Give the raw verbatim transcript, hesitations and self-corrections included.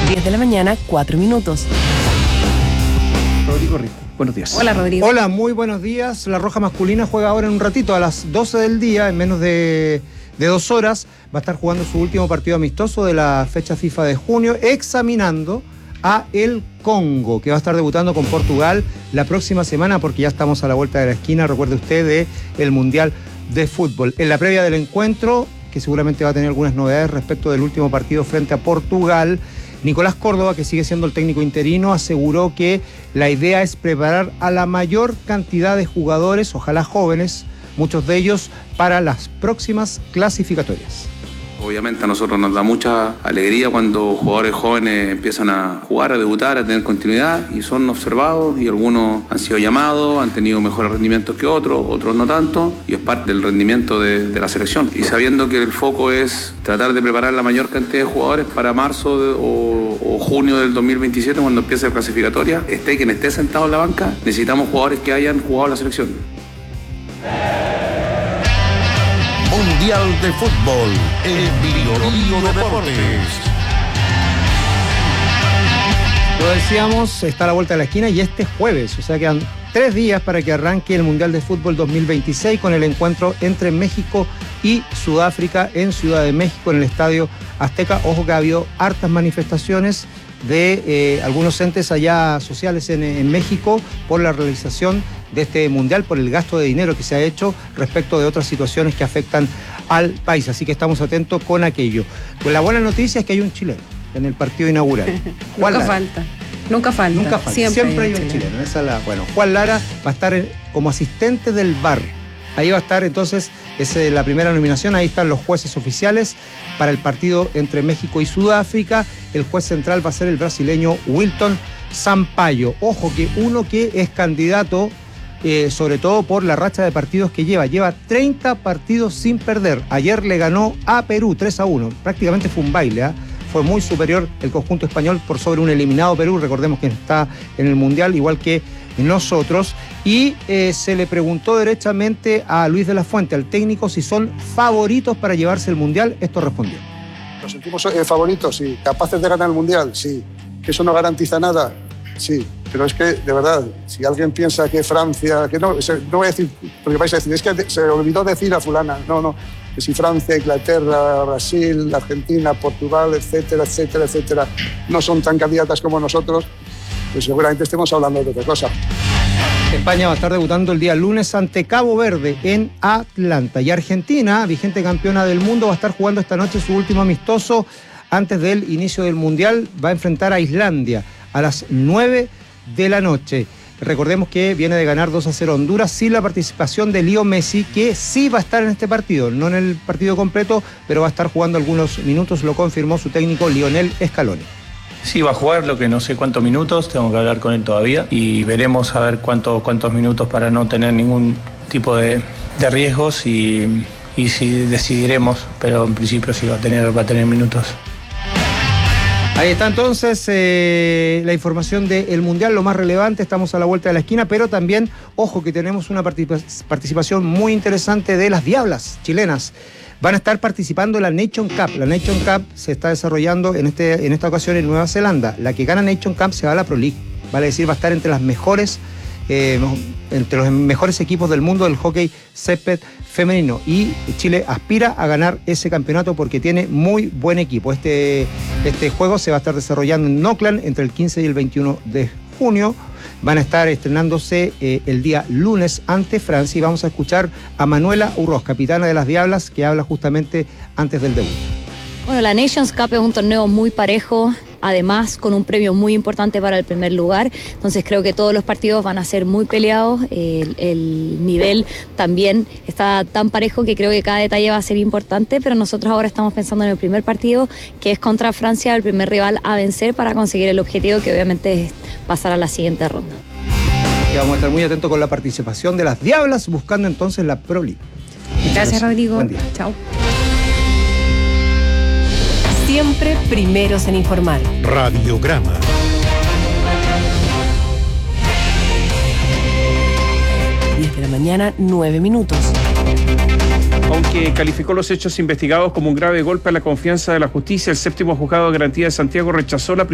diez de la mañana, cuatro minutos. Rodrigo Rico, buenos días. Hola, Rodrigo. Hola, muy buenos días. La Roja masculina juega ahora en un ratito, a las doce del día, en menos de, de dos horas. Va a estar jugando su último partido amistoso de la fecha FIFA de junio, examinando a el Congo, que va a estar debutando con Portugal la próxima semana, porque ya estamos a la vuelta de la esquina, recuerde usted, de el Mundial de Fútbol. En la previa del encuentro, que seguramente va a tener algunas novedades respecto del último partido frente a Portugal, Nicolás Córdoba, que sigue siendo el técnico interino, aseguró que la idea es preparar a la mayor cantidad de jugadores, ojalá jóvenes, muchos de ellos, para las próximas clasificatorias. Obviamente a nosotros nos da mucha alegría cuando jugadores jóvenes empiezan a jugar, a debutar, a tener continuidad y son observados, y algunos han sido llamados, han tenido mejores rendimientos que otros, otros no tanto, y es parte del rendimiento de, de la selección. Y sabiendo que el foco es tratar de preparar la mayor cantidad de jugadores para marzo de, o, o junio del dos mil veintisiete, cuando empiece la clasificatoria, esté quien esté sentado en la banca, necesitamos jugadores que hayan jugado la selección. Mundial de Fútbol en Bio Bio Deportes. Lo decíamos, está a la vuelta de la esquina y este jueves, o sea, quedan tres días para que arranque el Mundial de Fútbol dos mil veintiséis con el encuentro entre México y Sudáfrica en Ciudad de México, en el Estadio Azteca. Ojo que ha habido hartas manifestaciones de eh, algunos entes allá sociales en, en México por la realización de este mundial, por el gasto de dinero que se ha hecho respecto de otras situaciones que afectan al país, así que estamos atentos con aquello. Pues la buena noticia es que hay un chileno en el partido inaugural. Nunca Lara. falta, nunca falta. Nunca falta, siempre, siempre hay un chileno. chileno. Esa la, bueno, Juan Lara va a estar como asistente del V A R. Ahí va a estar entonces, es la primera nominación, ahí están los jueces oficiales para el partido entre México y Sudáfrica. El juez central va a ser el brasileño Wilton Sampaio. Ojo que uno que es candidato, eh, sobre todo por la racha de partidos que lleva. Lleva treinta partidos sin perder. Ayer le ganó a Perú tres a uno. Prácticamente fue un baile, ¿eh? Fue muy superior el conjunto español por sobre un eliminado Perú. Recordemos que está en el Mundial, igual que nosotros. Y eh, se le preguntó derechamente a Luis de la Fuente, al técnico, si son favoritos para llevarse el Mundial. Esto respondió. ¿Nos sentimos eh, favoritos? Sí. ¿Capaces de ganar el Mundial? Sí. ¿Eso no garantiza nada? Sí. Pero es que, de verdad, si alguien piensa que Francia... que no, no voy a decir, porque vais a decir, es que se olvidó decir a fulana. No, no. Que si Francia, Inglaterra, Brasil, Argentina, Portugal, etcétera, etcétera, etcétera, no son tan candidatas como nosotros, pues seguramente estemos hablando de otra cosa. España va a estar debutando el día lunes ante Cabo Verde en Atlanta. Y Argentina, vigente campeona del mundo, va a estar jugando esta noche su último amistoso antes del inicio del Mundial. Va a enfrentar a Islandia a las nueve de la noche. Recordemos que viene de ganar dos a cero Honduras sin la participación de Leo Messi, que sí va a estar en este partido, no en el partido completo, pero va a estar jugando algunos minutos, lo confirmó su técnico Lionel Scaloni. Sí, va a jugar, lo que no sé cuántos minutos, tengo que hablar con él todavía y veremos a ver cuánto, cuántos minutos para no tener ningún tipo de, de riesgos y, y si decidiremos, pero en principio sí va a tener, va a tener minutos. Ahí está entonces eh, la información del Mundial, lo más relevante, estamos a la vuelta de la esquina, pero también, ojo, que tenemos una participación muy interesante de las Diablas chilenas. Van a estar participando en la Nation Cup. La Nation Cup se está desarrollando en, este, en esta ocasión en Nueva Zelanda. La que gana Nation Cup se va a la Pro League, vale decir, va a estar entre las mejores, eh, entre los mejores equipos del mundo del hockey césped femenino, y Chile aspira a ganar ese campeonato porque tiene muy buen equipo. Este, este juego se va a estar desarrollando en Auckland entre el quince y el veintiuno de junio. Van a estar estrenándose eh, el día lunes ante Francia y vamos a escuchar a Manuela Urroz, capitana de las Diablas, que habla justamente antes del debut. Bueno, la Nations Cup es un torneo muy parejo, además con un premio muy importante para el primer lugar, entonces creo que todos los partidos van a ser muy peleados, el, el nivel también está tan parejo que creo que cada detalle va a ser importante, pero nosotros ahora estamos pensando en el primer partido, que es contra Francia, el primer rival a vencer para conseguir el objetivo, que obviamente es pasar a la siguiente ronda. Y vamos a estar muy atentos con la participación de las Diablas, buscando entonces la Pro League. Gracias, Rodrigo. Buen día. Chao. Siempre primeros en informar. Radiograma. diez de la mañana, nueve minutos. Aunque calificó los hechos investigados como un grave golpe a la confianza de la justicia, el séptimo juzgado de garantía de Santiago rechazó la